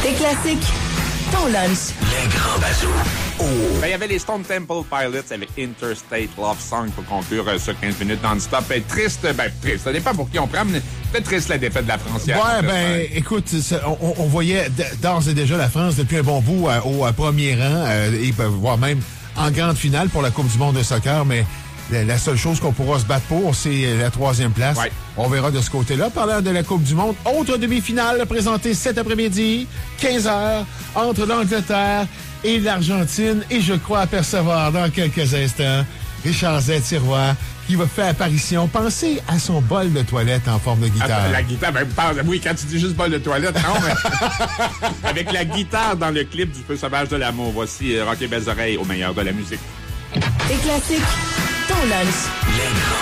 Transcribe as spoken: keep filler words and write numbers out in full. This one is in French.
Tes classiques, ton lunch. Les grands bazous. Oh. Ben, il y avait les Stone Temple Pilots avec Interstate Love Song pour conclure euh, ce quinze minutes non-stop. Ben, triste, ben, triste. Ça dépend pour qui on prend, mais peut-être triste la défaite de la France hier. Ouais, ben, ouais. écoute, ça, on, on voyait d'ores et déjà la France depuis un bon bout euh, au euh, premier rang, euh, et voire même en grande finale pour la Coupe du monde de soccer, mais la, la seule chose qu'on pourra se battre pour, c'est la troisième place. Ouais. On verra de ce côté-là. Parlant de la Coupe du monde, autre demi-finale présentée cet après-midi, quinze heures, entre l'Angleterre et l'Argentine. Et je crois apercevoir dans quelques instants Richard Z-Tiroir qui va faire apparition. Pensez à son bol de toilette en forme de guitare. Ah, la guitare, ben, oui, quand tu dis juste bol de toilette, non, mais avec la guitare dans le clip du Feu sauvage de l'amour. Voici euh, Rock et Belles Oreilles au meilleur de la musique. Tes classiques, ton lunch. Les grands